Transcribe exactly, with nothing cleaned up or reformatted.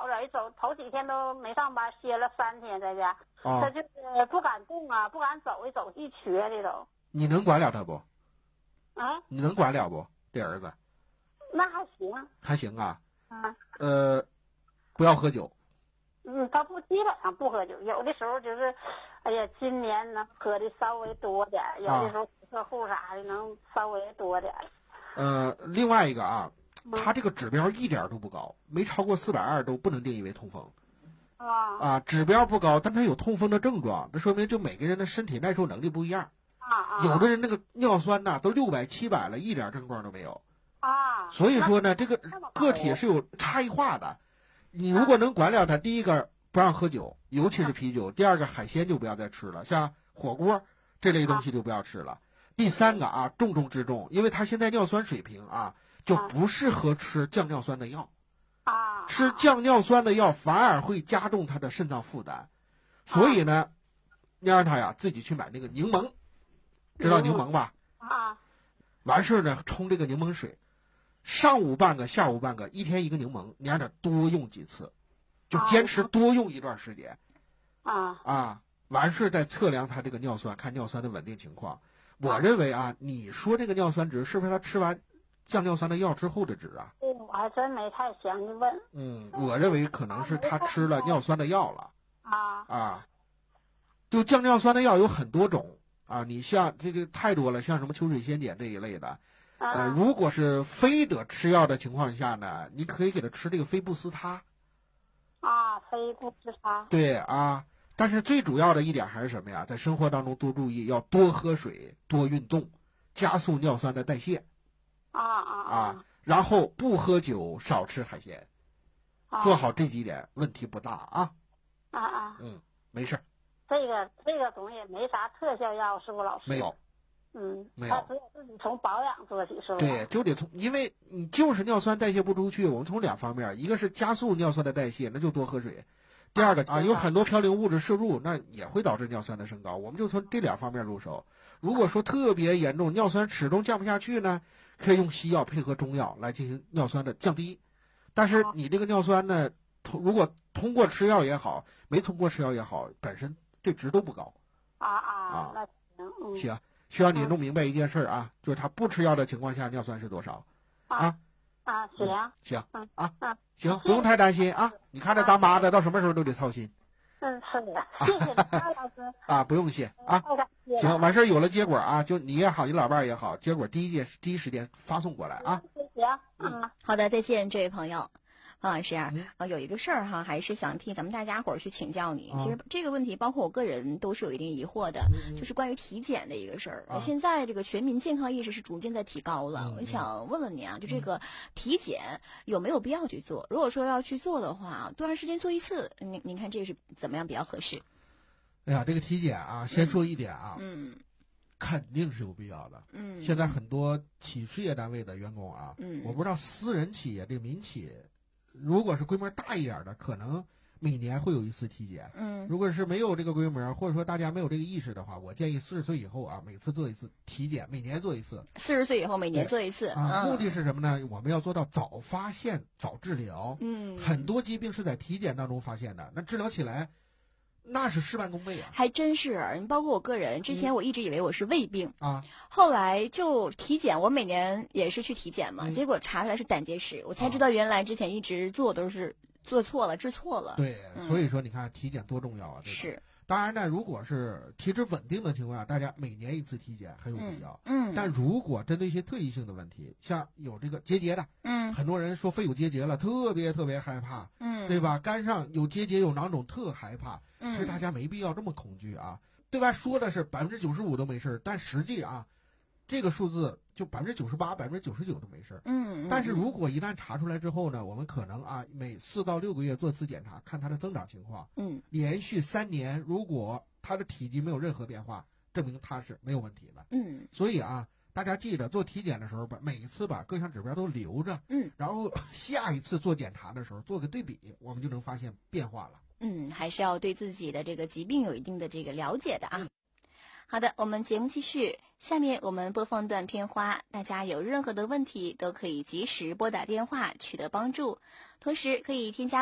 好点，一走头几天都没上班，歇了三天在家。 哦、 他就是不敢动啊，不敢走，一走一瘸的都。 你能管了他不？ 啊？ 你能管了不？这儿子？ 那还行。 还行啊。 啊。 呃，不要喝酒。 嗯，他不基本上不喝酒，有的时候就是，哎呀，今年能喝的稍微多点，有的时候客户啥的能稍微多点。 呃，另外一个啊，他这个指标一点都不高，没超过四百二都不能定义为痛风。 啊啊，指标不高，但他有痛风的症状，这说明就每个人的身体耐受能力不一样。 啊啊。 有的人那个尿酸呐都六百七百了，一点症状都没有。 啊。 所以说呢，这个个体是有差异化的。你如果能管了他，第一个不让喝酒，尤其是啤酒；第二个海鲜就不要再吃了，像火锅这类东西就不要吃了。第三个啊，重中之重，因为他现在尿酸水平啊就不适合吃降尿酸的药。 啊。 吃降尿酸的药反而会加重他的肾脏负担，所以呢，你让他呀自己去买那个柠檬，知道柠檬吧？ 啊。 完事儿呢，冲这个柠檬水。上午半个，下午半个，一天一个柠檬，你让他多用几次，就坚持多用一段时间。 啊啊，完事再测量他这个尿酸，看尿酸的稳定情况。我认为啊，你说这个尿酸值是不是他吃完降尿酸的药之后的值啊？ 对，我还真没太详细问。 嗯，我认为可能是他吃了尿酸的药了。 啊啊，就降尿酸的药有很多种啊，你像这个太多了，像什么秋水仙碱这一类的。呃，如果是非得吃药的情况下呢，你可以给他吃这个菲布斯他。 啊，菲布斯他。 对啊，但是最主要的一点还是什么呀？在生活当中多注意，要多喝水，多运动，加速尿酸的代谢。 啊啊啊！然后不喝酒，少吃海鲜， 啊、 做好这几点，问题不大啊。 啊啊。 嗯，没事。 这个这个东西也没啥特效药，是不老师？ 没有。 嗯， 没有， 他只有自己从保养做起，是吧？ 对，就得从，因为你就是尿酸代谢不出去，我们从两方面，一个是加速尿酸的代谢，那就多喝水；第二个啊，有很多嘌呤物质摄入，那也会导致尿酸的升高。我们就从这两方面入手。如果说特别严重，尿酸始终降不下去呢，可以用西药配合中药来进行尿酸的降低。但是你这个尿酸呢，如果通过吃药也好，没通过吃药也好，本身这值都不高。 啊啊，那行，嗯， 行。需要你弄明白一件事啊，就是他不吃药的情况下尿酸是多少啊？ 啊，行、嗯、 行嗯啊嗯行，不用太担心啊。你看这当妈的到什么时候都得操心。 嗯，是的，谢谢张老师。 啊，不用谢啊。行，完事儿有了结果啊，就你也好，你老伴儿也好，结果第一件第一时间发送过来啊。 行，嗯， 好的，再见，这位朋友。方老师啊，呃，有一个事儿哈，还是想替咱们大家伙儿去请教你。其实这个问题，包括我个人都是有一定疑惑的，就是关于体检的一个事儿。 啊、 现在这个全民健康意识是逐渐在提高了， 嗯、 我想问问你啊，就这个体检有没有必要去做？如果说要去做的话，多长时间做一次？您您看这是怎么样比较合适？ 哎呀，这个体检啊，先说一点啊， 嗯， 肯定是有必要的。 嗯， 现在很多企事业单位的员工啊， 嗯， 我不知道私人企业这个民企。如果是规模大一点的，可能每年会有一次体检。 嗯， 如果是没有这个规模，或者说大家没有这个意识的话，我建议四十岁以后啊，每次做一次体检，每年做一次。 四十岁以后每年做一次啊， 嗯、 目的是什么呢？我们要做到早发现、早治疗。 嗯， 很多疾病是在体检当中发现的，那治疗起来那是事半功倍啊。 还真是，你包括我个人，之前我一直以为我是胃病、 嗯、啊， 后来就体检，我每年也是去体检嘛， 嗯、 结果查出来是胆结石，我才知道原来之前一直做都是做错了、治错了。 对， 嗯、 所以说你看体检多重要啊！ 是。 当然呢，如果是体质稳定的情况下，大家每年一次体检很有必要。 嗯。 但如果针对一些特异性的问题，像有这个结节的， 嗯， 很多人说肺有结节了，特别特别害怕， 嗯， 对吧？肝上有结节有囊肿，特害怕。 嗯， 其实大家没必要这么恐惧啊。对外说的是百分之九十五都没事，但实际啊，这个数字就百分之九十八、百分之九十九都没事。 嗯， 但是如果一旦查出来之后呢，我们可能啊每四到六个月做次检查，看它的增长情况。 嗯， 连续三年，如果它的体积没有任何变化，证明它是没有问题的。 嗯， 所以啊，大家记着做体检的时候，把每一次把各项指标都留着。 嗯， 然后下一次做检查的时候做个对比，我们就能发现变化了。 嗯，还是要对自己的这个疾病有一定的这个了解的啊。 嗯、 好的，我们节目继续，下面我们播放段片花，大家有任何的问题都可以及时拨打电话取得帮助，同时可以添加